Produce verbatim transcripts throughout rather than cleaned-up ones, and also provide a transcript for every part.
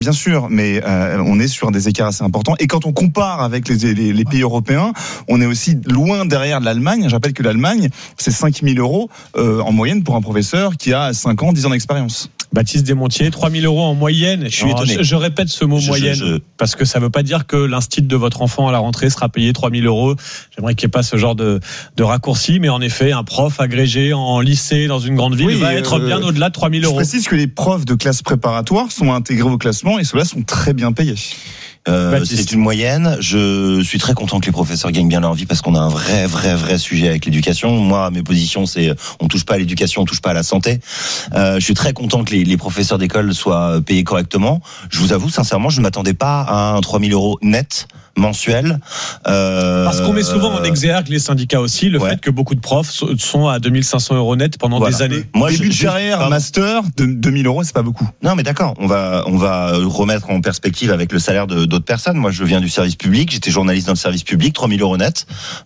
Bien sûr, mais euh, on est sur des écarts assez importants. Et quand on compare avec les, les, les pays européens, on est aussi loin derrière l'Allemagne. Je rappelle que l'Allemagne, c'est cinq mille euros euh, en moyenne pour un professeur qui a cinq ans, dix ans d'expérience. Baptiste Desmontiers, trois mille euros en moyenne. Je suis étonné. Je, je répète ce mot je, moyenne, je, je... parce que ça ne veut pas dire que l'instit de votre enfant à la rentrée sera payé trois mille euros. J'aimerais qu'il n'y ait pas ce genre de, de raccourci, mais en effet, un prof agrégé en lycée dans une grande ville oui, va être euh, bien au-delà de trois mille euros. Je précise que les profs de classe préparatoire sont intégrés au classement et ceux-là sont très bien payés. Euh, c'est une moyenne. Je suis très content que les professeurs gagnent bien leur vie parce qu'on a un vrai, vrai, vrai sujet avec l'éducation. Moi, mes positions, c'est on touche pas à l'éducation, on touche pas à la santé. Euh, je suis très content que les, les professeurs d'école soient payés correctement. Je vous avoue, sincèrement, je ne m'attendais pas à un trois mille euros net mensuel. Euh, Parce qu'on met souvent en exergue les syndicats aussi le ouais. fait que beaucoup de profs sont à deux mille cinq cents euros net pendant voilà. des années. Moi, début de carrière, pardon. master, de deux mille euros, c'est pas beaucoup. Non, mais d'accord. On va, on va remettre en perspective avec le salaire de, d'autres personnes. Moi, je viens du service public. J'étais journaliste dans le service public. trois mille euros net.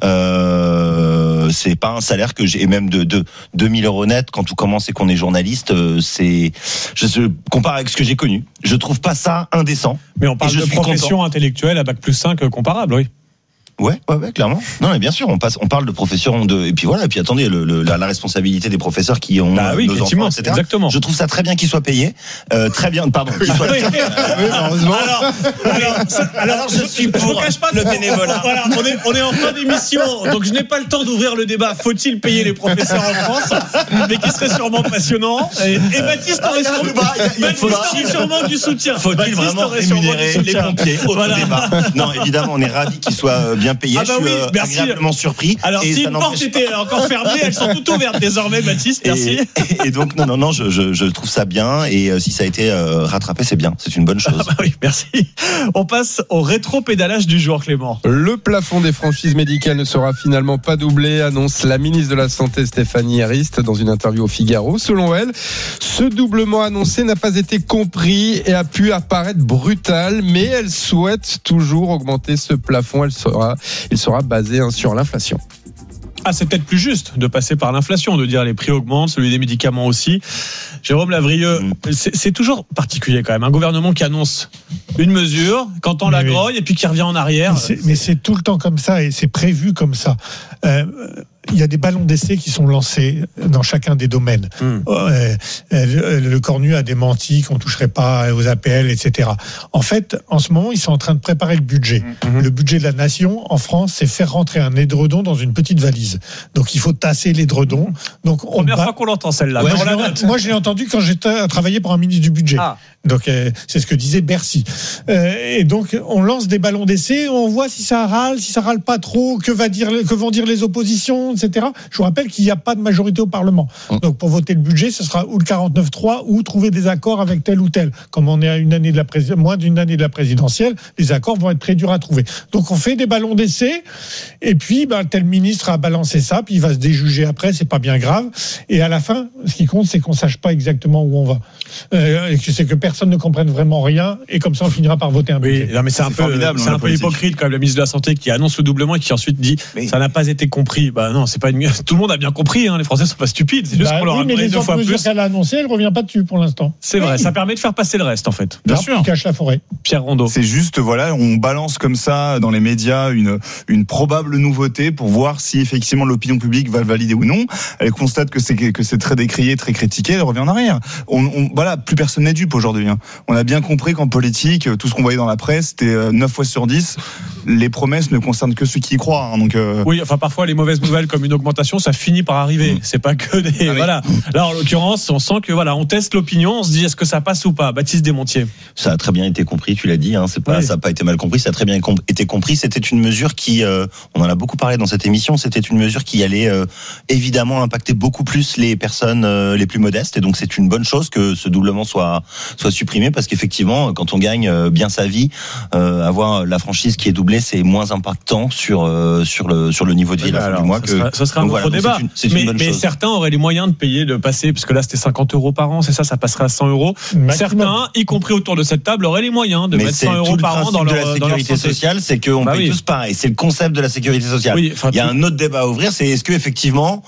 Euh, c'est pas un salaire que j'ai, et même de, de deux mille euros net quand tout commence et qu'on est journaliste, c'est, je, je compare avec ce que j'ai connu. Je trouve pas ça indécent. Mais on parle de profession content. intellectuelle à bac plus cinq comparable, oui. Ouais, ouais, ouais, clairement. Non, mais bien sûr, on passe, on parle de profession de, et puis voilà, et puis attendez, le, le, la, la responsabilité des professeurs qui ont bah oui, nos enfants, et cetera. Exactement. Je trouve ça très bien qu'ils soient payés, euh, très bien, pardon, qu'ils soient. oui, oui, heureusement. Alors, alors, ça, alors, alors, je suis pour je pas le bénévolat. Voilà, on est, on est en fin d'émission, donc je n'ai pas le temps d'ouvrir le débat. Faut-il payer les professeurs en France, mais qui serait sûrement passionnant. Et, et Baptiste aurait sûrement, sûrement du soutien. Faut-il Baptiste vraiment rémunérer les pompiers? Autre voilà. débat. Non, évidemment, on est ravis qu'ils soient bien payés. Ah bah oui, je suis merci. agréablement surpris. Alors, et si une porte était encore fermée, elles sont toutes ouvertes désormais, Baptiste. Merci. Et, et donc, non, non, non, je, je, je trouve ça bien. Et euh, si ça a été euh, rattrapé, c'est bien. C'est une bonne chose. Ah bah oui, merci. On passe au rétro-pédalage du jour, Clément. Le plafond des franchises médicales ne sera finalement pas doublé, annonce la ministre de la Santé, Stéphanie Arist, dans une interview au Figaro. Selon elle, ce doublement annoncé n'a pas été compris et a pu apparaître brutal, mais elle souhaite toujours augmenter ce plafond. Elle sera, il sera basé hein, sur l'inflation. Ah, c'est peut-être plus juste de passer par l'inflation, de dire les prix augmentent, celui des médicaments aussi. Jérôme Lavrieux, mmh. c'est, c'est toujours particulier quand même. Un gouvernement qui annonce une mesure, quand on mais la oui. grogne et puis qui revient en arrière. Mais c'est, mais c'est tout le temps comme ça et c'est prévu comme ça. Euh, il y a des ballons d'essai qui sont lancés dans chacun des domaines. Mmh. Euh, le, le Cornu a démenti qu'on ne toucherait pas aux A P L, et cetera. En fait, en ce moment, ils sont en train de préparer le budget. Mmh. Le budget de la nation, en France, c'est faire rentrer un édredon dans une petite valise. Donc, il faut tasser l'édredon. Donc, on Première bat... fois qu'on l'entend, celle-là. Ouais, moi, je l'ai, moi, je l'ai entendu quand j'étais travaillé pour un ministre du budget. Ah. Donc, euh, c'est ce que disait Bercy. Euh, et donc, on lance des ballons d'essai, on voit si ça râle, si ça râle pas trop, que, va dire, que vont dire les oppositions, et cetera. Je vous rappelle qu'il n'y a pas de majorité au Parlement. Donc, pour voter le budget, ce sera ou le quarante-neuf trois ou trouver des accords avec tel ou tel. Comme on est à une année de la prési- moins d'une année de la présidentielle, les accords vont être très durs à trouver. Donc, on fait des ballons d'essai, et puis, ben, tel ministre a balancé ça, puis il va se déjuger après, c'est pas bien grave. Et à la fin, ce qui compte, c'est qu'on sache pas exactement où on va. Euh, et que c'est que personne ne comprenne vraiment rien, et comme ça, on finira par voter un budget. Oui, non, mais c'est, c'est un peu, formidable, c'est un peu hypocrite quand même, la ministre de la Santé qui annonce le doublement et qui ensuite dit mais... ça n'a pas été compris. Bah non, c'est pas une... tout le monde a bien compris, hein, les Français sont pas stupides, c'est juste bah, qu'on leur oui, a donné deux fois plus. Mais les qu'elle a annoncé, elle revient pas dessus pour l'instant. C'est oui. vrai, ça permet de faire passer le reste en fait. Bien sûr. Qui cache la forêt. Pierre Rondeau. C'est juste, voilà, on balance comme ça dans les médias une, une probable nouveauté pour voir si effectivement l'opinion publique va le valider ou non. Elle constate que c'est, que c'est très décrié, très critiqué, elle revient en arrière. On, on, voilà, plus personne n'est dupe aujourd'hui. Hein. On a bien compris qu'en politique, tout ce qu'on voyait dans la presse, c'était neuf fois sur dix. Les promesses ne concernent que ceux qui y croient. Hein, donc, euh... Oui, enfin parfois les mauvaises nouvelles comme une augmentation, ça finit par arriver. Mmh. C'est pas que des ah oui. voilà. Là en l'occurrence, on sent que voilà, on teste l'opinion, on se dit est-ce que ça passe ou pas. Baptiste Desmontiers. Ça a très bien été compris, tu l'as dit. Hein, c'est pas, oui. ça a pas été mal compris, ça a très bien été compris. C'était une mesure qui, euh, on en a beaucoup parlé dans cette émission. C'était une mesure qui allait euh, évidemment impacter beaucoup plus les personnes euh, les plus modestes. Et donc c'est une bonne chose que ce doublement soit soit supprimé parce qu'effectivement, quand on gagne euh, bien sa vie, euh, avoir la franchise qui est doublée, c'est moins impactant sur euh, sur le sur le niveau de vie oui, à la fin du mois ça que. Sera, ça sera un autre voilà, débat. C'est une, c'est mais, une mais certains auraient les moyens de payer, de passer, parce que là c'était cinquante euros par an, c'est ça, ça passerait à cent euros. Maximum. Certains, y compris autour de cette table, auraient les moyens de mais mettre cent euros par an dans leur, de la sécurité sociale, c'est qu'on bah paye oui. tous pareil. C'est le concept de la sécurité sociale. Oui, il y a un autre débat à ouvrir, c'est est-ce que effectivement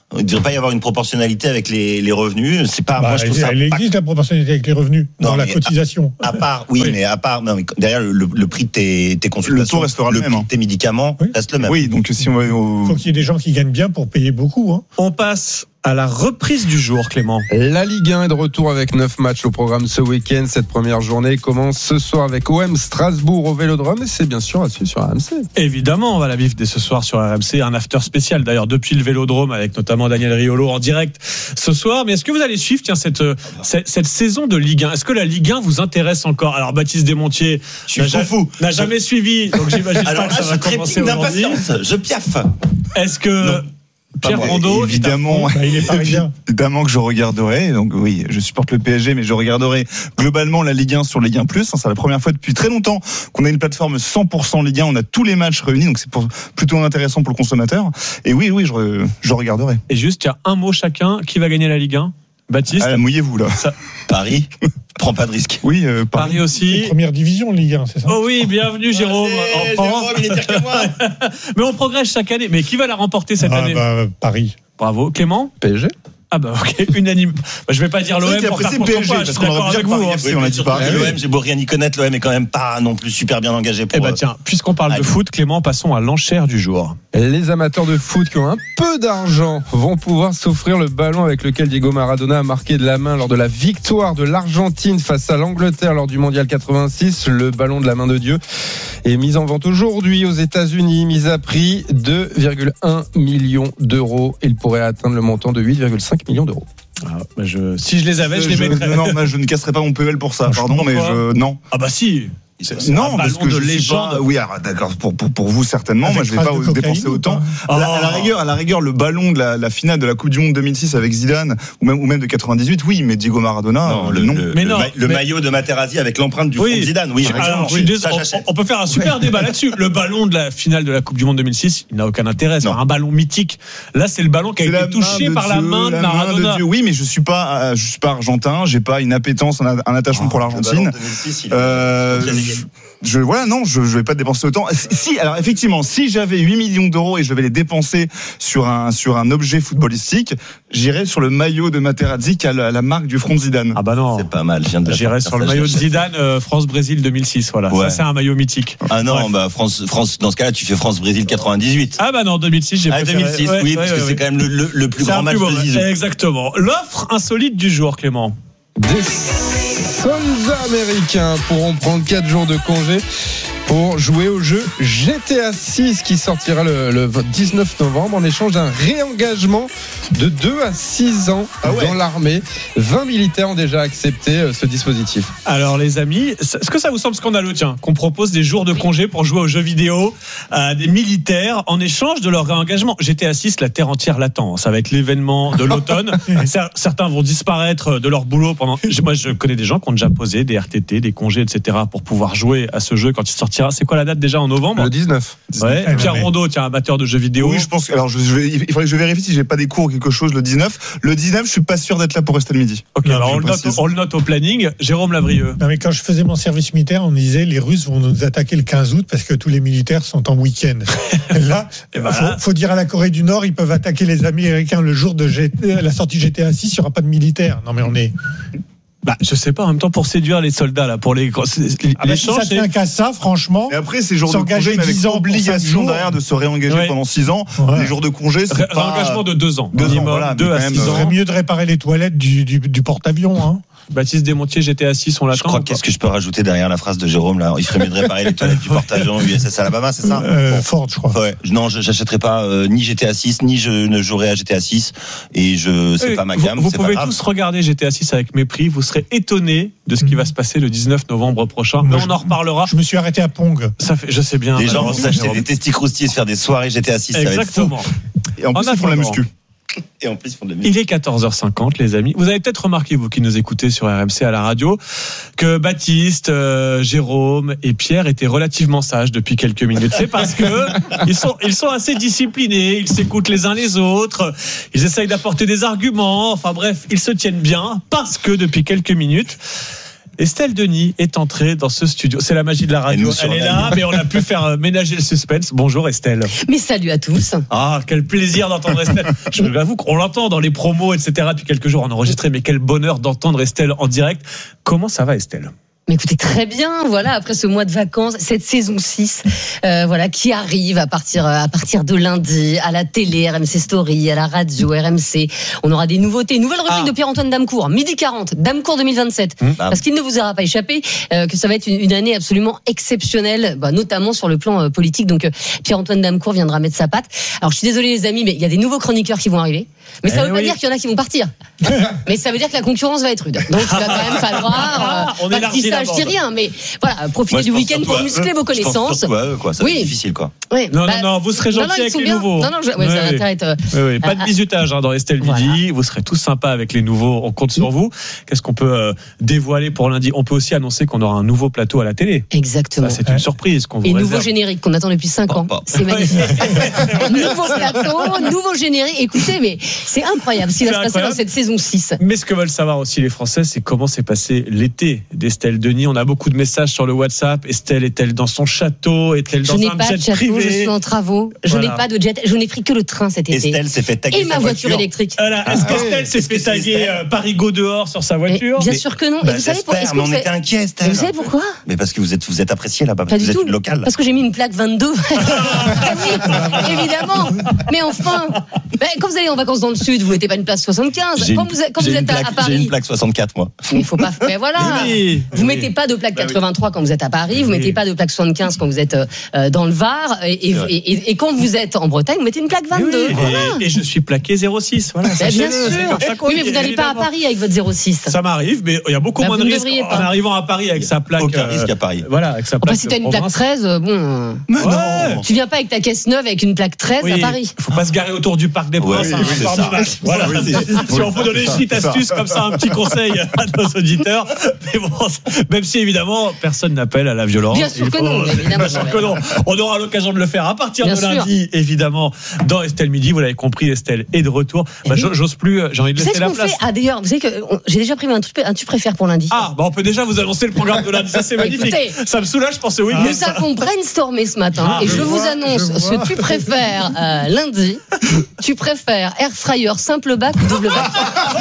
Il ne devrait pas y avoir une proportionnalité avec les, les revenus. C'est pas, bah, moi, je trouve elle, ça. Elle existe pas... la proportionnalité avec les revenus non, dans la cotisation. À, à part, oui, oui, mais à part, non, mais derrière le, le prix de tes, tes consultations, le taux restera le, le même. Le prix de tes médicaments oui. reste le même. Oui, donc si on va au... Il faut qu'il y ait des gens qui gagnent bien pour payer beaucoup. Hein. On passe à la reprise du jour, Clément. La Ligue un est de retour avec neuf matchs au programme ce week-end. Cette première journée commence ce soir avec O M Strasbourg au Vélodrome et c'est bien sûr à suivre sur R M C. Évidemment, on va la vivre dès ce soir sur R M C, un after spécial d'ailleurs depuis le Vélodrome avec notamment Daniel Riolo en direct ce soir. Mais est-ce que vous allez suivre tiens, cette, cette, cette saison de Ligue un? Est-ce que la Ligue un vous intéresse encore? Alors Baptiste Desmontiers n'a, ja- n'a jamais suivi, donc j'imagine Alors pas là, que ça va commencer aujourd'hui. Je piaffe. Est-ce que... Non. Pierre Rondeau, évidemment, bah, il est parisien. Évidemment que je regarderai. Donc oui, je supporte le P S G, mais je regarderai globalement la Ligue un sur Ligue un plus. C'est la première fois depuis très longtemps qu'on a une plateforme cent pour cent Ligue un. On a tous les matchs réunis, donc c'est pour, plutôt intéressant pour le consommateur. Et oui, oui, je, je regarderai. Et juste, il y a un mot chacun. Qui va gagner la Ligue un? Baptiste, ah, mouillez-vous là. Ça... Paris, prends pas de risque. Oui, euh, Paris. Paris aussi. C'est première division Ligue un, c'est ça? Oh oui, bienvenue Jérôme. Allez, Jérôme, il est pire que moi. Mais on progresse chaque année. Mais qui va la remporter cette ah, année? bah, Paris. Bravo, Clément. P S G. Ah bah ok, unanime. Bah, je vais pas dire l'O M pour faire contre quoi, je suis d'accord avec vous. Hein. Oui, on a dit pas. L'O M, j'ai beau rien y connaître, l'O M est quand même pas non plus super bien engagé pour. Eh bah tiens, puisqu'on parle allez. de foot, Clément, passons à l'enchère du jour. Les amateurs de foot qui ont un peu d'argent vont pouvoir s'offrir le ballon avec lequel Diego Maradona a marqué de la main lors de la victoire de l'Argentine face à l'Angleterre lors du Mondial quatre-vingt-six. Le ballon de la main de Dieu est mis en vente aujourd'hui aux États-Unis, mise à prix deux virgule un millions d'euros. Il pourrait atteindre le montant de huit virgule cinq millions d'euros. Ah, bah je, si je les avais, je, je les mettrais. Non, moi, je ne casserai pas mon P E L pour ça. Pardon, mais je non. Ah bah si. C'est, c'est non, parce que de je légende. Pas, oui, alors, d'accord. Pour, pour pour vous certainement, avec moi je vais pas dépenser autant. Oh. À, la, à la rigueur, à la rigueur, le ballon de la, la finale de la Coupe du Monde deux mille six avec Zidane ou même ou même de quatre-vingt-dix-huit, oui, mais Diego Maradona, non, euh, le, non. Le, mais le, non, le mais... maillot de Materazzi avec l'empreinte du oui. front de Zidane. Oui, alors, oui, ça, on, on peut faire un super débat là-dessus. Le ballon de la finale de la Coupe du Monde deux mille six, il n'a aucun intérêt. C'est un ballon mythique. Là, c'est le ballon qui a c'est été touché par Dieu, la main de Maradona. Main de Dieu. Oui, mais je suis pas, je suis pas argentin. J'ai pas une appétence, un, un attachement oh, pour l'Argentine. deux mille six, euh, je voilà, non, je, je vais pas dépenser autant. Si, alors effectivement, si j'avais huit millions d'euros et je devais les dépenser sur un sur un objet footballistique, j'irais sur le maillot de Materazzi qui a la, la marque du front de Zidane. Ah bah non, c'est pas mal. Je viens de j'irais sur le maillot de Zidane, euh, France-Brésil deux mille six. Voilà, ouais. Ça c'est un maillot mythique. Ah non, Bref. bah France, France. Dans ce cas-là, tu fais France-Brésil quatre-vingt-dix-huit. Ah bah non, deux mille six, j'ai ah, préféré. deux mille six, ouais, oui, ouais, parce ouais, que ouais. c'est quand même le, le, le plus c'est grand match de Zizou. Exactement. L'offre insolite du jour, Clément. Des soldats américains pourront prendre quatre jours de congé pour jouer au jeu G T A six qui sortira le, le dix-neuf novembre en échange d'un réengagement de deux à six ans ah ouais. dans l'armée. vingt militaires ont déjà accepté ce dispositif. Alors les amis, est-ce que ça vous semble scandaleux tiens, qu'on propose des jours de congé pour jouer aux jeux vidéo à des militaires en échange de leur réengagement? G T A six, la terre entière l'attend. Ça va être l'événement de l'automne. Certains vont disparaître de leur boulot pendant... Moi je connais des gens qui ont déjà posé des R T T, des congés, et cetera pour pouvoir jouer à ce jeu quand il sortira. C'est quoi la date déjà en novembre? Le dix-neuf. Ouais. Pierre Rondeau, tiens, amateur de jeux vidéo. Oui, je pense. Alors, je, je, il faudrait que je vérifie si j'ai pas des cours ou quelque chose le dix-neuf. Le dix-neuf, je suis pas sûr d'être là pour rester le midi. Ok, non, alors on le, note, on le note au planning. Jérôme Lavrieux. Non, mais quand je faisais mon service militaire, on disait les Russes vont nous attaquer le quinze août parce que tous les militaires sont en week-end. Là, il ben faut, faut dire à la Corée du Nord, ils peuvent attaquer les Américains le jour de G T, la sortie G T A six, il n'y aura pas de militaires. Non, mais on est. Bah, je sais pas, en même temps, pour séduire les soldats, là, pour les, les ah bah si ça tient qu'à ça, franchement. Et après, ces jours de congé, mais avec obligation derrière de se réengager ouais. pendant six ans, ouais. les jours de congé, c'est Ré- pas. Réengagement de deux ans. Deux ans, voilà. Deux à six ans. Il serait mieux de réparer les toilettes du, du, du porte-avions, hein. Baptiste Desmontiers, G T A six, on l'attend. Je crois qu'est-ce que je peux rajouter derrière la phrase de Jérôme là? Il ferait mieux de réparer les toilettes du porte-avions U S S Alabama, c'est ça? euh, bon. Ford, je crois. Ouais. Non, je j'achèterai pas euh, ni G T A six, ni je ne jouerai à G T A six, et je c'est oui, pas ma gamme. Vous, vous c'est pouvez pas tous regarder G T A six avec mépris. Vous serez étonnés de ce qui va se passer le dix-neuf novembre prochain. Mais on en reparlera. Je me suis arrêté à Pong. Ça fait, je sais bien. Les gens vont s'acheter des testicroustis et se faire des soirées G T A six. Exactement. Ça va être fou. Et en plus, ils font la muscu. Et en plus, ils font de la musique. Il est quatorze heures cinquante, les amis. Vous avez peut-être remarqué, vous qui nous écoutez sur R M C à la radio, que Baptiste, euh, Jérôme et Pierre étaient relativement sages depuis quelques minutes. C'est parce que ils sont, ils sont assez disciplinés, ils s'écoutent les uns les autres, ils essayent d'apporter des arguments. Enfin bref, ils se tiennent bien parce que depuis quelques minutes, Estelle Denis est entrée dans ce studio. C'est la magie de la radio. Elle est là, mais on a pu faire ménager le suspense. Bonjour Estelle. Mais salut à tous. Ah, quel plaisir d'entendre Estelle. Je vous avoue qu'on l'entend dans les promos, et cetera depuis quelques jours. On a enregistré, mais quel bonheur d'entendre Estelle en direct. Comment ça va Estelle ? Mais écoutez, très bien, voilà, après ce mois de vacances, cette saison six, euh, voilà, qui arrive à partir, à partir de lundi, à la télé, R M C Story, à la radio, R M C. On aura des nouveautés. Nouvelle rubrique ah. de Pierre-Antoine Damecourt, midi quarante, Damecourt deux mille vingt-sept. Mmh. Parce qu'il ne vous aura pas échappé, euh, que ça va être une, une année absolument exceptionnelle, bah, notamment sur le plan euh, politique. Donc, euh, Pierre-Antoine Damecourt viendra mettre sa patte. Alors, je suis désolée, les amis, mais il y a des nouveaux chroniqueurs qui vont arriver. Mais ça ne eh veut oui. pas dire qu'il y en a qui vont partir. Mais ça veut dire que la concurrence va être rude. Donc, il va quand même falloir, euh, on élargit la je dis rien, mais voilà, profitez du week-end pour muscler vos connaissances. Ouais, quoi, ça oui. va être difficile, quoi. Oui. Non, bah, non, non, vous serez gentils avec les bien. nouveaux. Non, non, je, ouais, oui, ça oui. m'intéresse. Euh, oui, oui. Pas de bisutage hein, dans Estelle Midi. Voilà. Vous serez tous sympas avec les nouveaux. On compte sur vous. Qu'est-ce qu'on peut euh, dévoiler pour lundi ? On peut aussi annoncer qu'on aura un nouveau plateau à la télé. Exactement. Ça, c'est une surprise qu'on vous Et réserve. nouveau générique qu'on attend depuis cinq ans. Oh, oh. C'est magnifique. Nouveau plateau, nouveau générique. Écoutez, mais c'est incroyable ce qui va se passer dans cette saison six. Mais ce que veulent savoir aussi les Français, c'est comment s'est passé l'été d'Estelle Denis. On a beaucoup de messages sur le WhatsApp. Estelle est-elle dans son château ? Est-elle dans un jet privé ? Je n'ai pas de château, je suis en travaux. Je voilà. n'ai pas de jet. Je n'ai pris que le train cet été. Estelle s'est fait taguer et ma voiture, voiture électrique. Voilà. Est-ce ah, qu'Estelle s'est fait taguer euh, Parigo dehors sur sa voiture ? Mais bien mais, sûr que non. Bah, et vous savez pour, mais on était inquiets, Estelle. Vous savez pourquoi ? Mais parce que vous êtes, vous êtes apprécié là-bas, parce que vous êtes local. Parce que j'ai mis une plaque vingt-deux. Oui, évidemment. Mais enfin, ben, quand vous allez en vacances dans le sud, vous mettez pas une plaque soixante-quinze. J'ai quand une, vous, quand vous êtes plaque, à Paris, j'ai une plaque soixante-quatre moi. Mais il faut pas. Mais voilà. Oui, vous oui. mettez pas de plaque quatre-vingt-trois quand vous êtes à Paris. Vous oui. mettez pas de plaque soixante-quinze quand vous êtes euh, dans le Var. Et, et, et, et quand vous êtes en Bretagne, vous mettez une plaque vingt-deux. Oui, voilà. et, et je suis plaqué zéro six. Voilà. Ben, bien sûr. Oui, mais vous n'allez pas à Paris avec votre zéro six. Ça m'arrive, mais il y a beaucoup ben, moins de risques en arrivant à Paris avec sa plaque. Aucun risque à Paris. Voilà, avec sa plaque. Enfin, si t'as une plaque treize, bon. Mais non. Tu viens pas avec ta caisse neuve avec une plaque treize oui, à Paris. Il faut pas se garer autour du Parc des Princes. Ouais, hein, oui, c'est ça. Voilà. Oui, c'est, si on peut donner une petite astuce comme ça, un petit conseil à nos auditeurs. Mais bon, même si évidemment personne n'appelle à la violence. Bien sûr que non, évidemment. Bien sûr que non. On aura l'occasion de le faire à partir Bien de sûr. lundi, évidemment, dans Estelle Midi. Vous l'avez compris, Estelle est de retour. Bah, oui. J'ose plus, j'ai envie de vous laisser la place. Fait ah d'ailleurs, vous savez que on, j'ai déjà pris un tu, un tu préfères pour lundi. Ah, bah on peut déjà vous annoncer le programme de lundi. Ça c'est magnifique. Écoutez, ça me soulage pour ce week-end. Nous avons brainstormé ce matin ah, et je, je vous vois, annonce je ce tu préfères euh, lundi. Tu préfères air fryer simple bac ou double bac?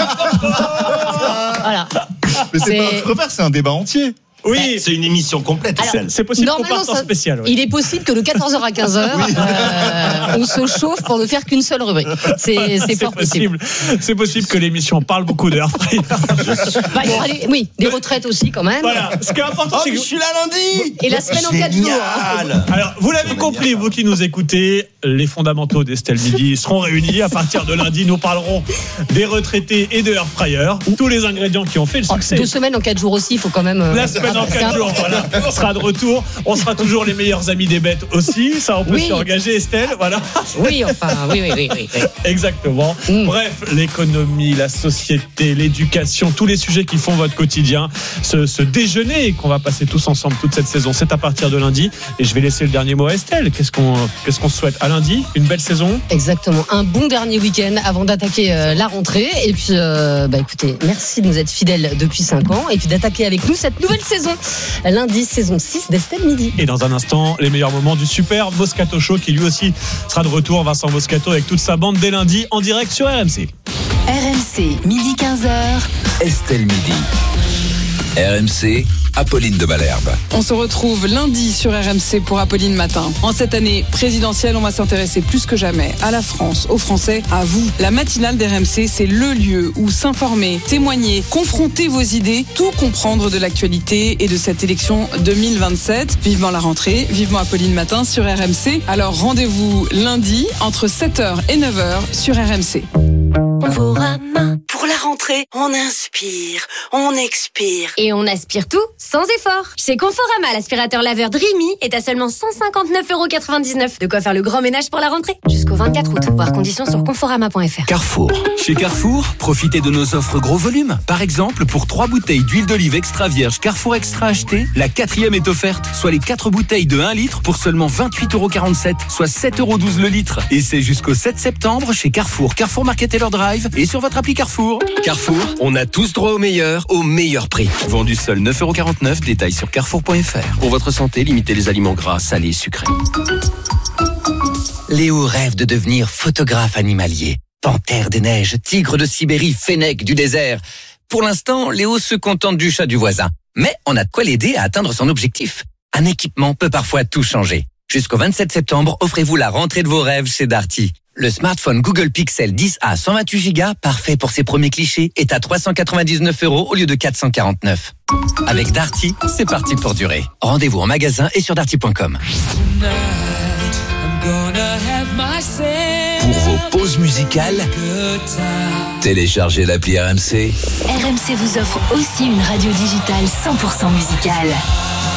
Voilà. Mais c'est, c'est... pas un tu préfères, c'est un débat entier. Oui, c'est une émission complète. Alors, c'est possible qu'on parte en spécial. Oui. Il est possible que de quatorze heures à quinze heures, oui. euh, on se chauffe pour ne faire qu'une seule rubrique. C'est, c'est, c'est fort possible. possible. C'est possible que l'émission parle beaucoup d'air fryer. Bah, bon. aller, oui, des retraites aussi quand même. Voilà. Ce qui est important, oh, c'est que je suis là lundi. Et la semaine Génial. En quatre jours. Hein. Alors, vous l'avez compris, vous qui nous écoutez, les fondamentaux d'Estelle Midi seront réunis à partir de lundi. Nous parlerons des retraités et de air fryer, tous les ingrédients qui ont fait le succès. Oh, deux semaines en quatre jours aussi, il faut quand même. Euh, la semaine en quatre jours. Voilà. On sera de retour. On sera toujours les meilleurs amis des bêtes aussi. Ça, on peut oui. s'y engager, Estelle. Voilà. Oui, enfin, oui, oui, oui. oui, oui. Exactement. Mm. Bref, l'économie, la société, l'éducation, tous les sujets qui font votre quotidien. Ce, ce déjeuner qu'on va passer tous ensemble toute cette saison, c'est à partir de lundi. Et je vais laisser le dernier mot à Estelle. Qu'est-ce qu'on, qu'est-ce qu'on souhaite à lundi? Une belle saison. Exactement. Un bon dernier week-end avant d'attaquer euh, la rentrée. Et puis, euh, bah, écoutez, merci de nous être fidèles depuis cinq ans. Et puis d'attaquer avec nous cette nouvelle saison. Lundi, saison six d'Estelle Midi. Et dans un instant, les meilleurs moments du super Moscato Show qui lui aussi sera de retour. Vincent Moscato avec toute sa bande dès lundi en direct sur R M C. R M C, midi quinze heures. Estelle Midi. R M C, Apolline de Malherbe. On se retrouve lundi sur R M C pour Apolline Matin. En cette année présidentielle, on va s'intéresser plus que jamais à la France, aux Français, à vous. La matinale d'R M C, c'est le lieu où s'informer, témoigner, confronter vos idées, tout comprendre de l'actualité et de cette élection deux mille vingt-sept. Vivement la rentrée, vivement Apolline Matin sur R M C. Alors rendez-vous lundi entre sept heures et neuf heures sur R M C. Conforama. Pour la rentrée, on inspire, on expire. Et on aspire tout sans effort. Chez Conforama, l'aspirateur laveur Dreamy est à seulement cent cinquante-neuf euros quatre-vingt-dix-neuf. De quoi faire le grand ménage pour la rentrée. Jusqu'au vingt-quatre août. Voir conditions sur conforama point f r. Carrefour. Chez Carrefour, profitez de nos offres gros volume. Par exemple, pour trois bouteilles d'huile d'olive extra vierge Carrefour Extra achetées, la quatrième est offerte, soit les quatre bouteilles de un litre pour seulement vingt-huit euros quarante-sept, soit sept euros douze le litre. Et c'est jusqu'au sept septembre chez Carrefour, Carrefour Market Taylor Drive et sur votre appli Carrefour. Carrefour, on a tous droit au meilleur, au meilleur prix. Vendu seul neuf euros quarante-neuf, détail sur carrefour point f r. Pour votre santé, limitez les aliments gras, salés et sucrés. Léo rêve de devenir photographe animalier. Panthère des neiges, tigre de Sibérie, fennec du désert. Pour l'instant, Léo se contente du chat du voisin. Mais on a de quoi l'aider à atteindre son objectif. Un équipement peut parfois tout changer. Jusqu'au vingt-sept septembre, offrez-vous la rentrée de vos rêves chez Darty. Le smartphone Google Pixel dix A cent vingt-huit giga, parfait pour ses premiers clichés, est à trois cent quatre-vingt-dix-neuf euros au lieu de quatre cent quarante-neuf. Avec Darty, c'est parti pour durer. Rendez-vous en magasin et sur darty point com. Pour vos pauses musicales, téléchargez l'appli R M C. R M C vous offre aussi une radio digitale cent pour cent musicale.